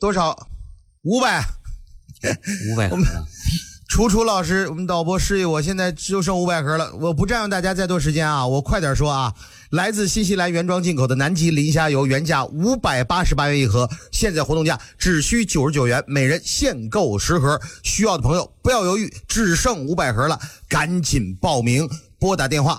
多少？500。 500盒了。 楚老师，我们导播示意我现在就剩500盒了，我不占用大家再多时间啊，我快点说啊。来自新西兰原装进口的南极磷虾油，原价588元一盒，现在活动价只需99元，每人限购10盒。需要的朋友不要犹豫，只剩500盒了，赶紧报名，拨打电话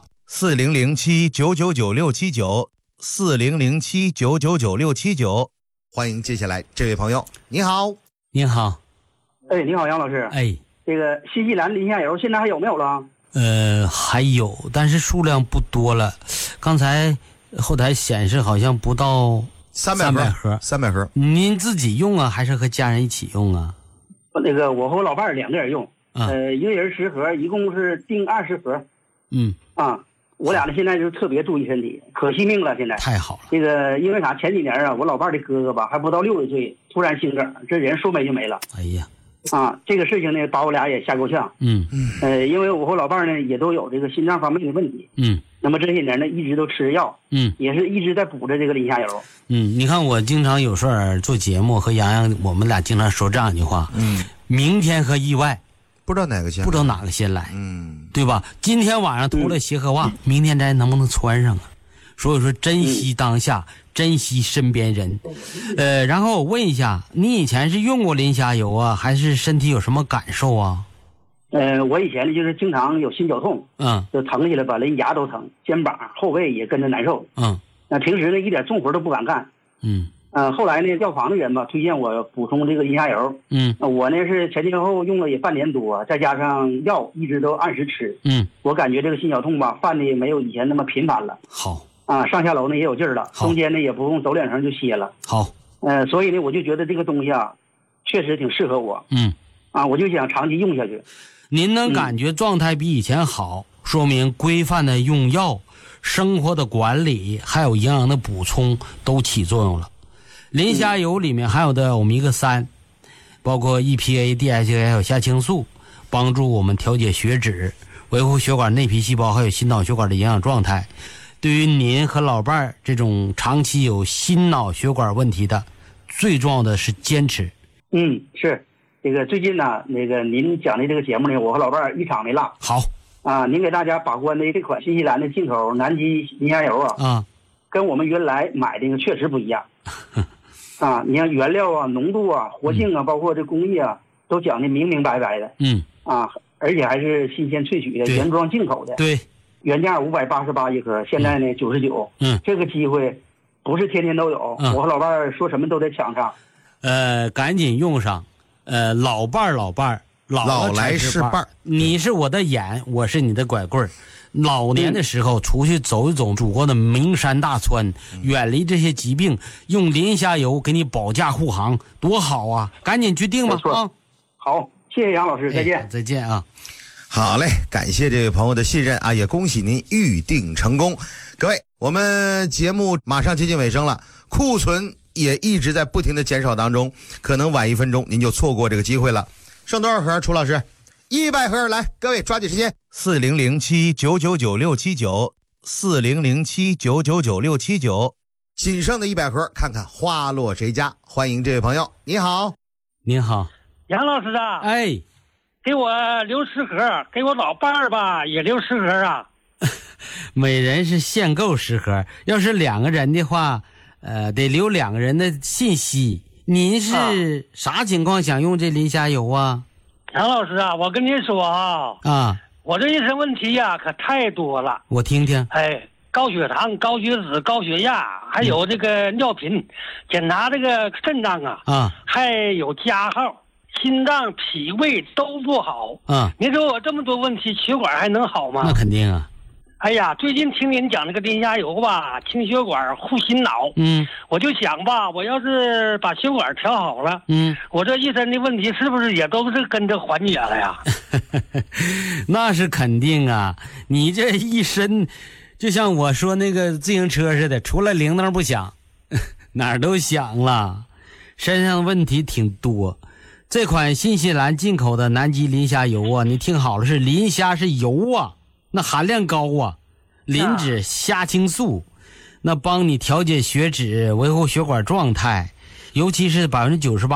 4007-999-679，4007-999-679。欢迎接下来这位朋友，你好。 你好。 你好，杨老师。这个新西兰磷虾油现在还有没有了？ 还有，但是数量不多了。刚才后台显示好像不到300盒。 300盒。 您自己用啊，还是和家人一起用啊？ 那个我和我老伴2个人用，一个人10盒，一共是订20盒。我俩呢现在就特别注意身体，可惜命了。现在太好了。 这个因为啥？前几年啊，我老伴的哥哥吧，还不到60岁，突然心梗，这人说没就没了。 哎呀。 这个事情呢，把我俩也吓够呛。因为我和老伴呢也都有这个心脏方面的问题。那么这些年呢，一直都吃药。也是一直在补着这个磷虾油。 你看我经常有时候做节目和洋洋，我们俩经常说这样一句话。明天和意外， 不知道哪个先来。 对吧？今天晚上脱了鞋和袜，明天咱能不能穿上啊？所以说珍惜当下，珍惜身边人。然后我问一下，你以前是用过磷虾油啊，还是身体有什么感受啊？ 我以前呢就是经常有心绞痛，就疼起来把人牙都疼，肩膀后背也跟着难受。那平时呢一点重活都不敢干。后来呢药房的人吧推荐我补充这个磷虾油。我呢是前前后后用了也半年多，再加上药一直都按时吃。我感觉这个心绞痛吧犯的也没有以前那么频繁了。 好。 上下楼呢也有劲儿了，中间呢也不用走2层就歇了。 好。 所以呢我就觉得这个东西啊确实挺适合我。我就想长期用下去。 您能感觉状态比以前好，说明规范的用药、生活的管理还有营养的补充都起作用了。磷虾油里面含有的欧米伽3，包括 EPA、DHA 还有虾青素，帮助我们调节血脂，维护血管内皮细胞还有心脑血管的营养状态。对于您和老伴儿这种长期有心脑血管问题的，最重要的是坚持。 是这个最近呢，那个您讲的这个节目呢，我和老伴儿一场没落。 好您给大家把关的这款新西兰的进口南极磷虾油跟我们原来买的确实不一样。你看原料啊、浓度啊、活性啊，包括这工艺啊，都讲的明明白白的。而且还是新鲜萃取的，原装进口的。 对。 原价588一盒，现在呢99。这个机会不是天天都有。我和老伴儿说什么都得抢上。 赶紧用上。老伴儿，老来是伴儿。 你是我的眼，我是你的拐棍儿。老年的时候出去走一走祖国的名山大川，远离这些疾病，用磷虾油给你保驾护航，多好啊！赶紧去订吧。 好，谢谢杨老师，再见。 再见啊。 好嘞，感谢这位朋友的信任啊，也恭喜您预定成功。各位，我们节目马上接近尾声了，库存也一直在不停的减少当中，可能晚1分钟您就错过这个机会了。剩多少盒？楚老师？100盒，来，各位抓紧时间。4007-999-679，4007-999-679，仅剩的100盒，看看花落谁家。欢迎这位朋友，你好。 你好， 杨老师啊。给我留10盒，给我老伴儿吧也留10盒啊。 每人是限购10盒，要是2个人的话，得留2个人的信息。您是啥情况想用这磷虾油啊？ 杨老师啊，我跟您说我这一身问题呀可太多了。 我听听。 高血糖、高血脂、高血压，还有这个尿频，检查这个肾脏还有加号。心脏、脾胃都不好。您说我这么多问题，血管还能好吗？ 那肯定啊。 最近听您讲那个磷虾油吧，清血管、护心脑。我就想吧，我要是把血管调好了，我这一身的问题是不是也都是跟着缓解了呀？ 那是肯定啊，你这一身就像我说那个自行车似的，除了铃铛不响，哪儿都响了，身上的问题挺多。这款新西兰进口的南极磷虾油啊，你听好了，是磷虾是油啊，那含量高啊，磷脂、虾青素，那帮你调节血脂，维护血管状态，尤其是98%